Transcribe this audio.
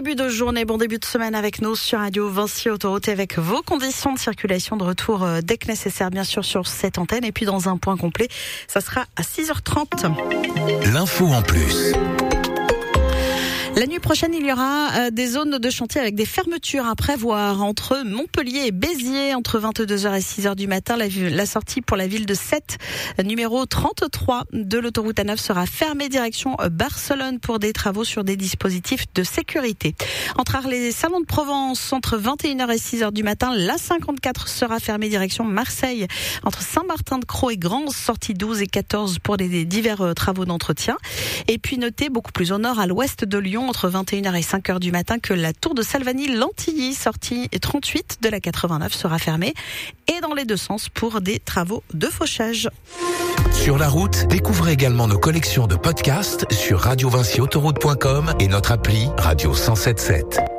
début de journée, bon début de semaine avec nous sur Radio Vinci Autoroute avec vos conditions de circulation de retour dès que nécessaire bien sûr sur cette antenne. Et puis dans un point complet, ça sera à 6h30. L'info en plus. La nuit prochaine, il y aura des zones de chantier avec des fermetures à prévoir entre Montpellier et Béziers entre 22h et 6h du matin. La sortie pour la ville de Sète, numéro 33 de l'autoroute A9 sera fermée direction Barcelone pour des travaux sur des dispositifs de sécurité. Entre Arles et Salon de Provence, entre 21h et 6h du matin, la 54 sera fermée direction Marseille. Entre Saint-Martin-de-Crau et Grande, sortie 12 et 14 pour des divers travaux d'entretien. Et puis notez beaucoup plus au nord, à l'ouest de Lyon, entre 21h et 5h du matin, que la tour de Salvani-Lantilly, sortie 38 de la 89, sera fermée. Et dans les deux sens pour des travaux de fauchage. Sur la route, découvrez également nos collections de podcasts sur radiovinciautoroute.com et notre appli Radio 107.7.